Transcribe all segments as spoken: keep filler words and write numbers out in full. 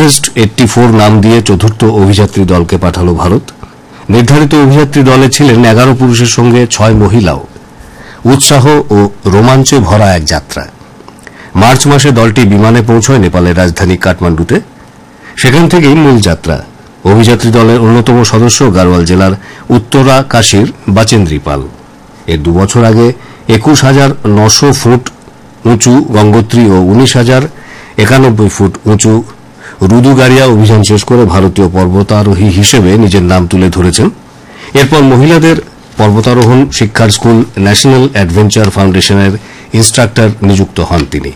Everest চুরাশি নাম দিয়ে চতুর্থ অভিযাত্রী দলকে পাঠালো ভারত। নির্ধারিত অভিযাত্রী দলে ছিলেন এগারো পুরুষের সঙ্গে ছয় মহিলাও। উৎসাহ ও রোমাঞ্চে ভরা এক যাত্রা। মার্চ মাসে দলটি বিমানে পৌঁছয় নেপালের রাজধানী কাঠমান্ডুতে। সেখান থেকেই মূল যাত্রা। অভিযাত্রী দলের অন্যতম সদস্য গাড়োয়াল জেলার উত্তরা কাশীর বাচেন্দ্রী পাল। এর দুবছর আগে একুশ হাজার নশো ফুট উঁচু গঙ্গোত্রী ও উনিশ হাজার একানব্বই ফুট উঁচু রুদুগাড়িয়া অভিযান শেষ করে ভারতীয় পর্বতারোহী হিসেবে নিজের নাম তুলে ধরেছেন। এরপর মহিলাদের পর্বতারোহণ শিক্ষার স্কুল ন্যাশনাল অ্যাডভেঞ্চার ফাউন্ডেশনের ইন্সট্রাক্টর নিযুক্ত হন তিনি।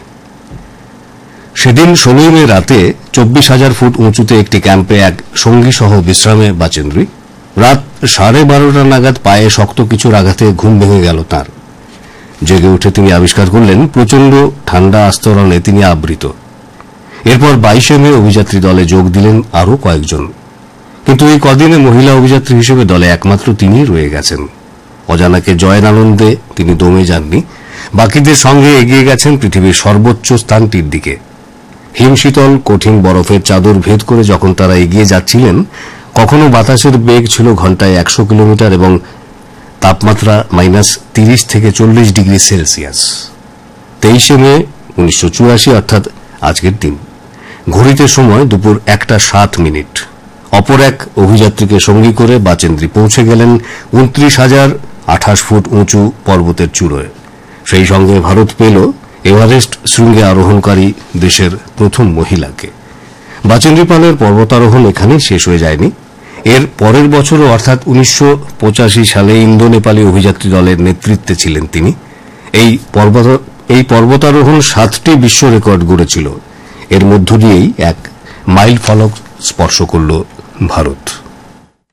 সেদিন ষোলোই মে রাতে চব্বিশ হাজার ফুট উঁচুতে একটি ক্যাম্পে এক সঙ্গী সহ বিশ্রামে বাচেন্দ্রী। রাত সাড়ে বারোটা নাগাদ পায়ে শক্ত কিছুর আঘাতে ঘুম ভেঙে গেল তাঁর। জেগে উঠে তিনি আবিষ্কার করলেন প্রচণ্ড ঠান্ডা আস্তরণে তিনি আবৃত। এরপর বাইশে মে অভিযাত্রী দলে যোগ দিলেন আরও কয়েকজন। কিন্তু এই কদিনে মহিলা অভিযাত্রী হিসেবে দলে একমাত্র তিনিই রয়ে গেছেন। অজানাকে জয়ের আনন্দে তিনি দমে যাননি, বাকিদের সঙ্গে এগিয়ে গেছেন পৃথিবীর সর্বোচ্চ স্থানটির দিকে। হিমশীতল কঠিন বরফের চাদর ভেদ করে যখন তারা এগিয়ে যাচ্ছিলেন, কখনো বাতাসের বেগ ছিল ঘণ্টায় একশো কিলোমিটার এবং তাপমাত্রা মাইনাস তিরিশ থেকে চল্লিশ ডিগ্রি সেলসিয়াস। তেইশে মে উনিশশো চুরাশি অর্থাৎ আজকের দিন ঘড়িতে সময় দুপুর একটা সাত মিনিট। অপর এক অভিযাত্রীকে সঙ্গী করে বাচেন্দ্রী পৌঁছে গেলেন উনত্রিশ হাজার আঠাশ ফুট উঁচু পর্বতের চূড়োয়। সেই সঙ্গে ভারত পেল এভারেস্ট শৃঙ্গে আরোহণকারী দেশের প্রথম মহিলাকে। বাচেন্দ্রী পালের পর্বতারোহণ এখানেই শেষ হয়ে যায়নি। এর পরের বছরও অর্থাৎ উনিশশো পঁচাশি সালে ইন্দো নেপালি অভিযাত্রী দলের নেতৃত্বে ছিলেন তিনি। এই এই পর্বতারোহণ সাতটি বিশ্ব রেকর্ড গড়েছিল। এর মধ্য দিয়েই এক মাইল ফলক স্পর্শ করল ভারত।